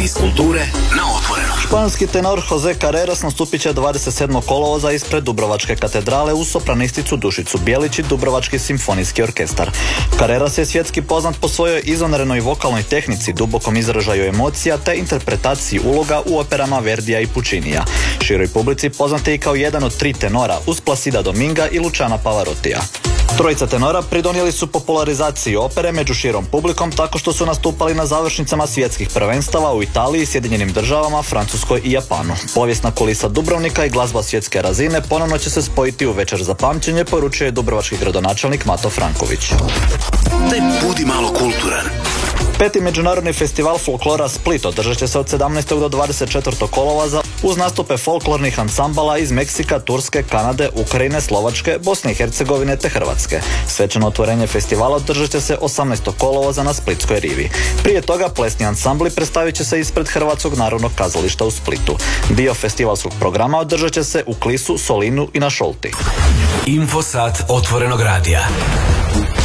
iz kulture na Otvorenom. Španski tenor Jose Carreras nastupit će 27. kolovoza ispred Dubrovačke katedrale uz sopranisticu Dušicu Bijelić i Dubrovački simfonijski orkestar. Carreras je svjetski poznat po svojoj izvanrednoj vokalnoj tehnici, dubokom izražaju emocija te interpretaciji uloga u operama Verdija i Puccinija. Široj publici poznat je i kao jedan od 3 tenora uz Placida Dominga i Luciana Pavarotija. Trojica tenora pridonijeli su popularizaciji opere među širom publikom tako što su nastupali na završnicama svjetskih prvenstava u Italiji, Sjedinjenim Državama, Francuskoj i Japanu. Povijesna kulisa Dubrovnika i glazba svjetske razine ponovno će se spojiti u večer za pamćenje, poručuje dubrovački gradonačelnik Mato Franković. Daj budi malo kulturan. 5. međunarodni festival folklora Split održat će se od 17. do 24. kolovoza uz nastupe folklornih ansambala iz Meksika, Turske, Kanade, Ukrajine, Slovačke, Bosne i Hercegovine te Hrvatske. Svečano otvorenje festivala održat će se 18. kolovoza na Splitskoj rivi. Prije toga plesni ansambli predstavit će se ispred Hrvatskog narodnog kazališta u Splitu. Dio festivalskog programa održat će se u Klisu, Solinu i na Šolti. Infosat Otvorenog radija.